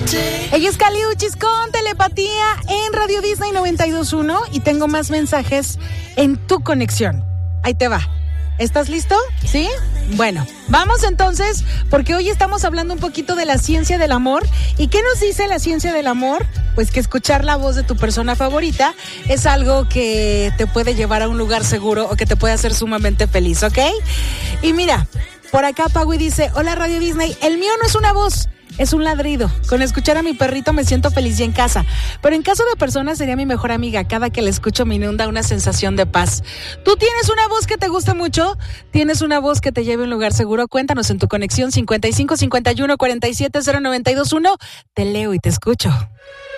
Ella es Kali Uchis con Telepatía en Radio Disney 92.1 y tengo más mensajes en tu conexión. Ahí te va. ¿Estás listo? ¿Sí? Bueno, vamos entonces, porque hoy estamos hablando un poquito de la ciencia del amor. ¿Y qué nos dice la ciencia del amor? Pues que escuchar la voz de tu persona favorita es algo que te puede llevar a un lugar seguro o que te puede hacer sumamente feliz, ¿ok? Y mira, por acá Pagui dice, hola Radio Disney, el mío no es una voz, es un ladrido. Con escuchar a mi perrito me siento feliz y en casa. Pero en caso de personas sería mi mejor amiga. Cada que la escucho me inunda una sensación de paz. ¿Tú tienes una voz que te gusta mucho? ¿Tienes una voz que te lleve a un lugar seguro? Cuéntanos en tu conexión 55 51 47 0921. Te leo y te escucho.